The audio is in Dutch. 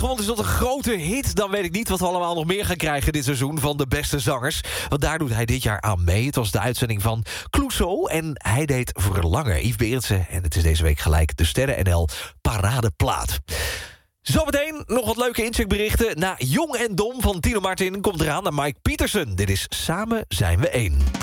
uitgerold is tot een grote hit... dan weet ik niet wat we allemaal nog meer gaan krijgen dit seizoen... van de beste zangers. Want daar doet hij dit jaar aan mee. Het was de uitzending van Clouseau en hij deed Verlangen. Yves Berendsen en het is deze week gelijk de Sterren NL Paradeplaat. Zometeen nog wat leuke incheckberichten. Na Jong en Dom van Tino Martin komt eraan naar Mike Pietersen. Dit is Samen zijn we één.